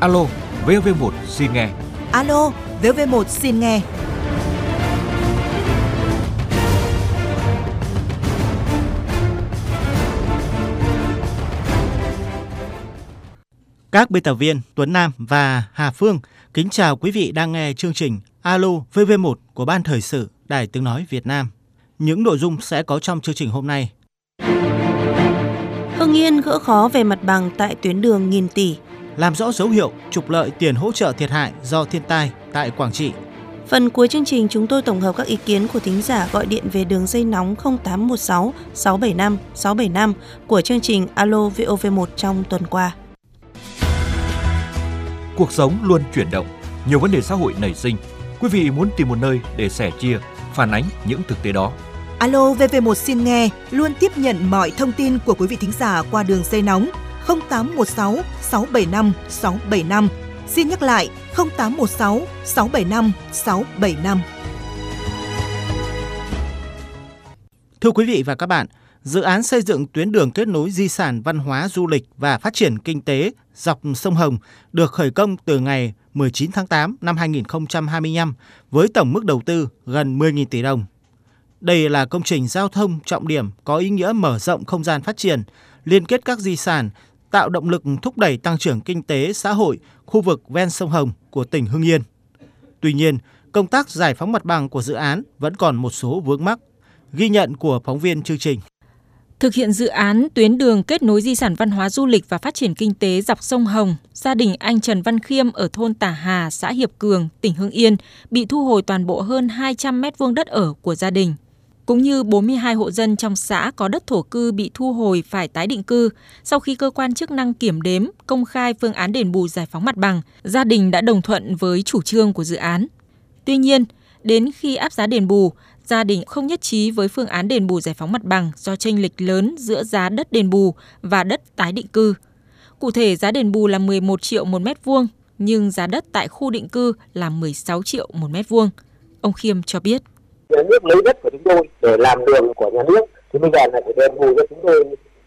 Alo, VV1 xin nghe. Alo, VV1 xin nghe. Các biên tập viên Tuấn Nam và Hà Phương kính chào quý vị đang nghe chương trình Alo VV1 của Ban Thời sự Đài Tiếng Nói Việt Nam. Những nội dung sẽ có trong chương trình hôm nay. Hưng Yên gỡ khó về mặt bằng tại tuyến đường nghìn tỷ. Làm rõ dấu hiệu trục lợi tiền hỗ trợ thiệt hại do thiên tai tại Quảng Trị. Phần cuối chương trình chúng tôi tổng hợp các ý kiến của thính giả gọi điện về đường dây nóng 0816 675 675 của chương trình Alo VOV1 trong tuần qua. Cuộc sống luôn chuyển động, nhiều vấn đề xã hội nảy sinh. Quý vị muốn tìm một nơi để sẻ chia, phản ánh những thực tế đó. Alo VV1 xin nghe luôn tiếp nhận mọi thông tin của quý vị thính giả qua đường dây nóng 0816 675 675. Xin nhắc lại 0816 675 675. Thưa quý vị và các bạn, dự án xây dựng tuyến đường kết nối di sản văn hóa du lịch và phát triển kinh tế dọc sông Hồng được khởi công từ ngày 19 tháng 8 năm 2025 với tổng mức đầu tư gần 10.000 tỷ đồng. Đây là công trình giao thông trọng điểm có ý nghĩa mở rộng không gian phát triển, liên kết các di sản, tạo động lực thúc đẩy tăng trưởng kinh tế xã hội khu vực ven sông Hồng của tỉnh Hưng Yên. Tuy nhiên, công tác giải phóng mặt bằng của dự án vẫn còn một số vướng mắc. Ghi nhận của phóng viên chương trình. Thực hiện dự án tuyến đường kết nối di sản văn hóa du lịch và phát triển kinh tế dọc sông Hồng, gia đình anh Trần Văn Khiêm ở thôn Tả Hà, xã Hiệp Cường, tỉnh Hưng Yên bị thu hồi toàn bộ hơn 200 m2 đất ở của gia đình. Cũng như 42 hộ dân trong xã có đất thổ cư bị thu hồi phải tái định cư, sau khi cơ quan chức năng kiểm đếm, công khai phương án đền bù giải phóng mặt bằng, gia đình đã đồng thuận với chủ trương của dự án. Tuy nhiên, đến khi áp giá đền bù, gia đình không nhất trí với phương án đền bù giải phóng mặt bằng do chênh lệch lớn giữa giá đất đền bù và đất tái định cư. Cụ thể, giá đền bù là 11 triệu một mét vuông, nhưng giá đất tại khu định cư là 16 triệu một mét vuông. Ông Khiêm cho biết. Nhà nước lấy đất của chúng tôi để làm đường của nhà nước, thì bây giờ lại phải đền bù cho chúng tôi.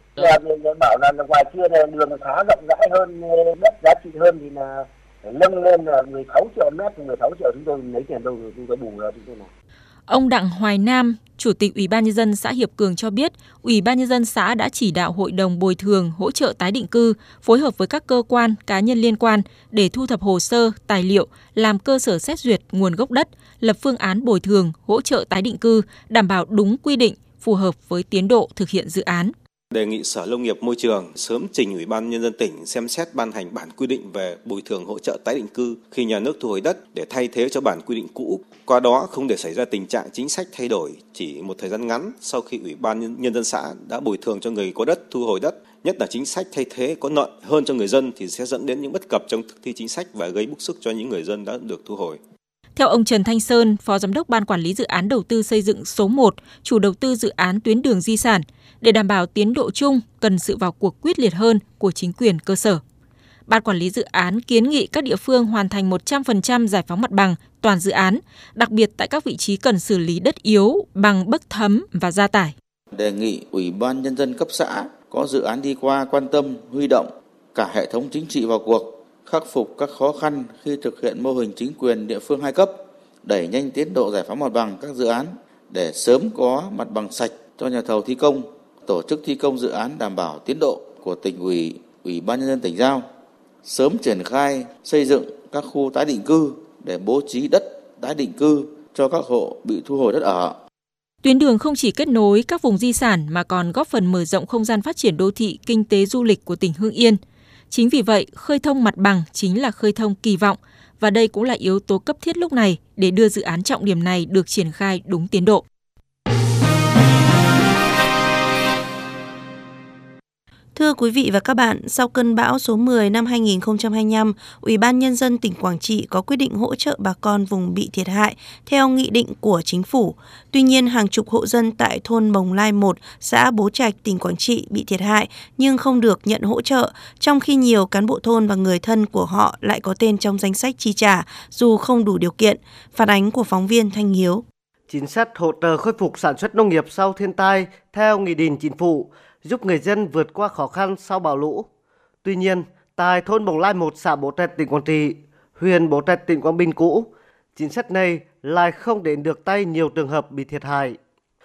Bảo là ngoài kia là đường khá rộng rãi hơn, đất giá trị hơn thì là phải nâng lên là 16 triệu mét, 16 triệu chúng tôi lấy tiền đâu rồi chúng tôi bù ra chúng tôi nào. Ông Đặng Hoài Nam, Chủ tịch Ủy ban Nhân dân xã Hiệp Cường cho biết, Ủy ban Nhân dân xã đã chỉ đạo Hội đồng bồi thường hỗ trợ tái định cư, phối hợp với các cơ quan, cá nhân liên quan để thu thập hồ sơ, tài liệu, làm cơ sở xét duyệt nguồn gốc đất, lập phương án bồi thường, hỗ trợ tái định cư, đảm bảo đúng quy định, phù hợp với tiến độ thực hiện dự án. Đề nghị Sở Nông nghiệp Môi trường sớm trình Ủy ban Nhân dân tỉnh xem xét ban hành bản quy định về bồi thường hỗ trợ tái định cư khi nhà nước thu hồi đất để thay thế cho bản quy định cũ. Qua đó không để xảy ra tình trạng chính sách thay đổi chỉ một thời gian ngắn sau khi Ủy ban Nhân dân xã đã bồi thường cho người có đất thu hồi đất. Nhất là chính sách thay thế có lợi hơn cho người dân thì sẽ dẫn đến những bất cập trong thực thi chính sách và gây bức xúc cho những người dân đã được thu hồi. Theo ông Trần Thanh Sơn, Phó Giám đốc Ban Quản lý Dự án Đầu tư Xây dựng số 1, chủ đầu tư dự án tuyến đường di sản, để đảm bảo tiến độ chung cần sự vào cuộc quyết liệt hơn của chính quyền cơ sở. Ban Quản lý Dự án kiến nghị các địa phương hoàn thành 100% giải phóng mặt bằng toàn dự án, đặc biệt tại các vị trí cần xử lý đất yếu bằng bấc thấm và gia tải. Đề nghị Ủy ban Nhân dân cấp xã có dự án đi qua quan tâm, huy động cả hệ thống chính trị vào cuộc, khắc phục các khó khăn khi thực hiện mô hình chính quyền địa phương hai cấp, đẩy nhanh tiến độ giải phóng mặt bằng các dự án để sớm có mặt bằng sạch cho nhà thầu thi công, tổ chức thi công dự án đảm bảo tiến độ của tỉnh ủy, Ủy ban Nhân dân tỉnh giao, sớm triển khai xây dựng các khu tái định cư để bố trí đất tái định cư cho các hộ bị thu hồi đất ở. Tuyến đường không chỉ kết nối các vùng di sản mà còn góp phần mở rộng không gian phát triển đô thị, kinh tế du lịch của tỉnh Hưng Yên. Chính vì vậy, khơi thông mặt bằng chính là khơi thông kỳ vọng và đây cũng là yếu tố cấp thiết lúc này để đưa dự án trọng điểm này được triển khai đúng tiến độ. Thưa quý vị và các bạn, sau cơn bão số 10 năm 2025, Ủy ban Nhân dân tỉnh Quảng Trị có quyết định hỗ trợ bà con vùng bị thiệt hại theo nghị định của chính phủ. Tuy nhiên, hàng chục hộ dân tại thôn Mồng Lai 1, xã Bố Trạch, tỉnh Quảng Trị bị thiệt hại nhưng không được nhận hỗ trợ, trong khi nhiều cán bộ thôn và người thân của họ lại có tên trong danh sách chi trả dù không đủ điều kiện. Phản ánh của phóng viên Thanh Hiếu. Chính sách hỗ trợ khôi phục sản xuất nông nghiệp sau thiên tai theo nghị định chính phủ giúp người dân vượt qua khó khăn sau bão lũ. Tuy nhiên, Tại thôn Bồng Lai 1, xã Bố Trạch, tỉnh Quảng Trị, huyện Bố Trạch, tỉnh Quảng Bình cũ, chính sách này lại không đến được tay nhiều trường hợp bị thiệt hại.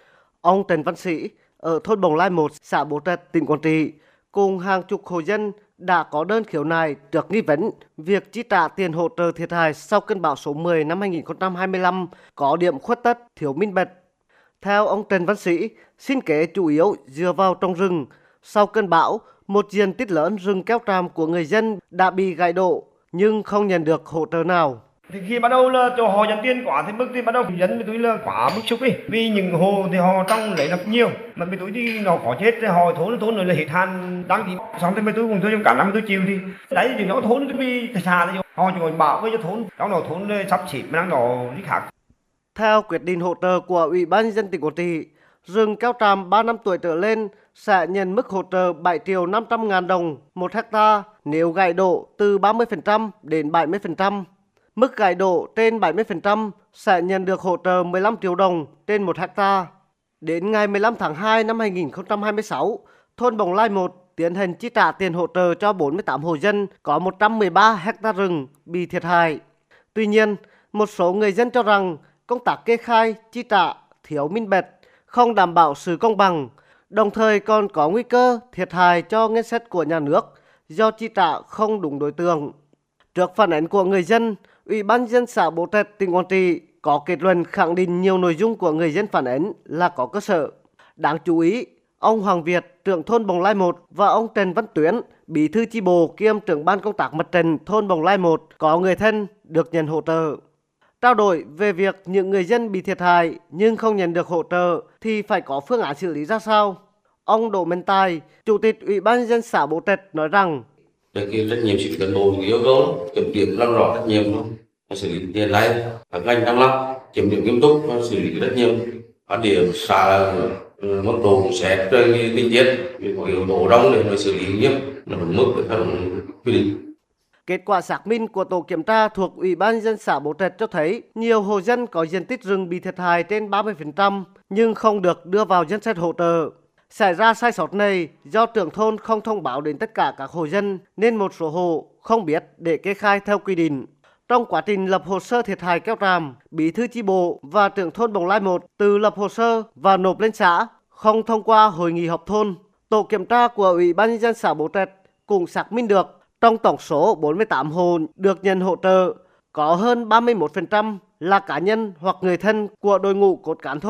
Ông Trần Văn Sĩ ở thôn Bồng Lai 1, xã Bố Trạch, tỉnh Quảng Trị cùng hàng chục hộ dân đã có đơn khiếu nại trước nghi vấn việc chi trả tiền hỗ trợ thiệt hại sau cơn bão số 10 năm 2025 có điểm khuất tất, thiếu minh bạch. Theo ông Trần Văn Sĩ, sinh kế chủ yếu dựa vào trồng rừng. Sau cơn bão, một diện tích lớn rừng keo tràm của người dân đã bị gãy đổ nhưng không nhận được hỗ trợ nào. Thì khi bắt đầu là cho họ nhận tiền quá thì mức thì bắt đầu dân với túi là quá bức xúc đi, vì những hồ thì họ trong lấy được nhiều mà với túi thì nó có chết thì họ thốn rồi là hết hạn đăng ký xong thì với túi cùng tôi trong cả năm tôi chịu thì đấy thì nó thốn thì vì xa thì họ chỉ còn bảo với cho thốn trong đó thốn sắp xỉ mà đang đó đi khác. Theo quyết định hỗ trợ của Ủy ban nhân dân tỉnh Quảng Trị, rừng keo tràm 3 năm tuổi trở lên sẽ nhận mức hỗ trợ 7.500.000 đồng 1 hecta nếu gãy đổ từ 30% đến 70%. Mức gãy đổ trên 70% sẽ nhận được hỗ trợ 15 triệu đồng trên 1 hecta. Đến ngày 15 tháng 2 năm 2026, thôn Bồng Lai 1 tiến hành chi trả tiền hỗ trợ cho 48 hộ dân có 113 hecta rừng bị thiệt hại. Tuy nhiên, một số người dân cho rằng công tác kê khai, chi trả thiếu minh bạch, không đảm bảo sự công bằng, đồng thời còn có nguy cơ thiệt hại cho ngân sách của nhà nước do chi trả không đúng đối tượng. Trước phản ánh của người dân, Ủy ban nhân dân xã Bố Trạch, tỉnh Quảng Trị có kết luận khẳng định nhiều nội dung của người dân phản ánh là có cơ sở. Đáng chú ý, ông Hoàng Việt, trưởng thôn Bồng Lai 1 và ông Trần Văn Tuyến, bí thư chi bộ kiêm trưởng ban công tác mặt trận thôn Bồng Lai 1 có người thân được nhận hỗ trợ. Trao đổi về việc những người dân bị thiệt hại nhưng không nhận được hỗ trợ thì phải có phương án xử lý ra sao. Ông Đỗ Minh Tài, Chủ tịch Ủy ban nhân dân xã Bố Trạch nói rằng: Trách nhiệm sự cán bộ yêu cầu kiểm điểm làm rõ trách nhiệm xử lý tiền này các ngành đang làm kiểm điểm nghiêm túc và xử lý trách nhiệm. Phát điểm xã mức độ xét trên tình tiết vì có yếu tố đông để xử lý nghiêm là đúng mức để theo quy định. Kết quả xác minh của tổ kiểm tra thuộc Ủy ban nhân dân xã Bố Trạch cho thấy nhiều hộ dân có diện tích rừng bị thiệt hại trên 30% nhưng không được đưa vào danh sách hỗ trợ. Xảy ra sai sót này do trưởng thôn không thông báo đến tất cả các hộ dân nên một số hộ không biết để kê khai theo quy định. Trong quá trình lập hồ sơ thiệt hại keo tràm, bí thư chi bộ và trưởng thôn Bồng Lai 1 tự lập hồ sơ và nộp lên xã, không thông qua hội nghị họp thôn. Tổ kiểm tra của Ủy ban nhân dân xã Bố Trạch cũng xác minh được trong tổng số 48 hộ được nhận hỗ trợ, có hơn 31% là cá nhân hoặc người thân của đội ngũ cốt cán thôn.